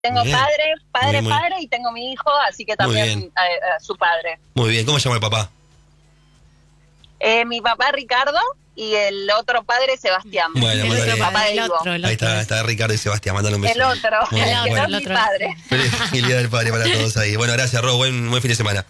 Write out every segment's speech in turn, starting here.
Tengo Bien. padre, Muy bien. y tengo mi hijo, así que Muy también bien. su padre. Muy bien, ¿cómo se llama el papá? Mi papá Ricardo y el otro padre Sebastián. Bueno, el mandale. otro papá de Ivo. Ahí está Ricardo y Sebastián, mandale un beso. El otro, Muy bien, que bueno. no es mi padre. Feliz Día del Padre para todos ahí. Bueno, gracias, Ro. Buen fin de semana.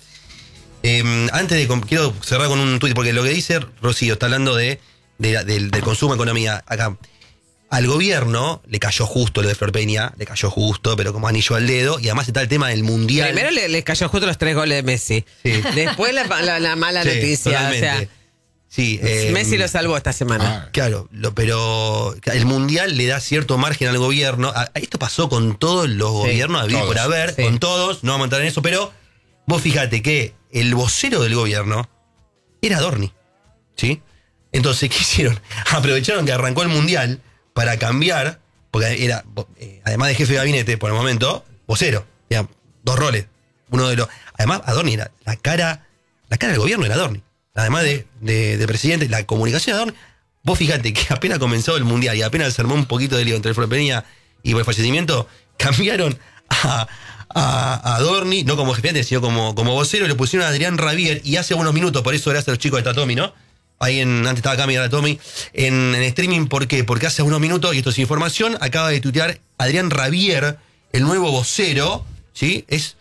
Quiero cerrar con un tuit, porque lo que dice Rocío está hablando del consumo, economía. Acá, al gobierno le cayó justo lo de Flor Peña, le cayó justo, pero como anillo al dedo. Y además está el tema del Mundial. Primero le cayó justo los 3 goles de Messi. Sí. Después la mala Sí, noticia. totalmente. O sea, Sí, Messi lo salvó esta semana. Claro, pero el Mundial le da cierto margen al gobierno. Esto pasó con todos los gobiernos, habido y por haber, sí. con todos, no vamos a entrar en eso, pero vos fíjate que el vocero del gobierno era Adorni, ¿sí? Entonces, ¿qué hicieron? Aprovecharon que arrancó el Mundial para cambiar, porque era, además de jefe de gabinete por el momento, vocero, digamos, 2 roles. Además, Adorni era la cara del gobierno era Adorni. Además de presidente, la comunicación de Adorni. Vos fíjate que apenas comenzó el Mundial y apenas se armó un poquito de lío entre el Flor Peña y el fallecimiento, cambiaron a Adorni, no como jefe, sino como vocero, y le pusieron a Adrián Rabier, y hace unos minutos, por eso gracias a los chicos de Tatomi, ¿no? Antes estaba acá, mira, Tatomi, en streaming, ¿por qué? Porque hace unos minutos, y esto es información, acaba de tuitear Adrián Rabier, el nuevo vocero, ¿sí? Es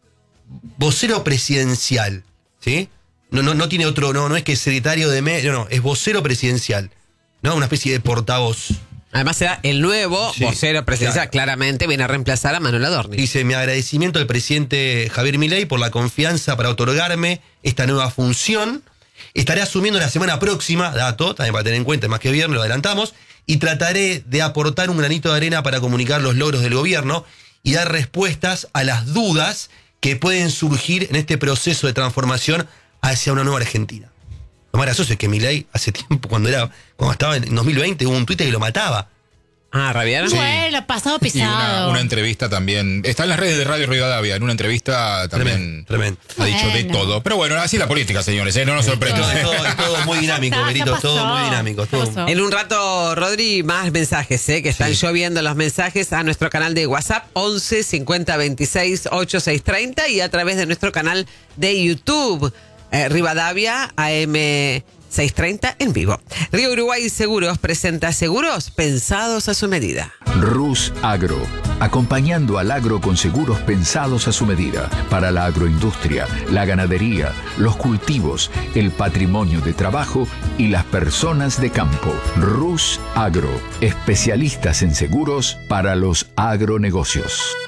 vocero presidencial, ¿sí? No tiene otro, no es que es secretario de no, es vocero presidencial, ¿no? Una especie de portavoz. Además será el nuevo vocero presidencial, claro. Claramente viene a reemplazar a Manuel Adorni. Dice, mi agradecimiento al presidente Javier Milei por la confianza para otorgarme esta nueva función. Estaré asumiendo la semana próxima, dato, también para tener en cuenta, más que viernes, lo adelantamos, y trataré de aportar un granito de arena para comunicar los logros del gobierno y dar respuestas a las dudas que pueden surgir en este proceso de transformación hacia una nueva Argentina. Lo más gracioso es que Milei hace tiempo, cuando estaba en 2020, hubo un tuit que lo mataba. Ah, ¿Rabier? Sí. Bueno, pasado Y pisado. una entrevista también. Está en las redes de Radio Rivadavia. En una entrevista también Tremendo. ha dicho de Bueno. todo. Pero bueno, así es la política, señores. No nos sorprende. Es todo muy dinámico, Ya Berito, es todo pasó. muy dinámico. es todo- Ya pasó. En un rato, Rodri, más mensajes, que están lloviendo los mensajes a nuestro canal de WhatsApp 11 50 26 8630 y a través de nuestro canal de YouTube, Rivadavia AM 630 en vivo. Río Uruguay Seguros presenta seguros pensados a su medida. Rus Agro, acompañando al agro con seguros pensados a su medida, para la agroindustria, la ganadería, los cultivos, el patrimonio de trabajo y las personas de campo. Rus Agro, especialistas en seguros para los agronegocios.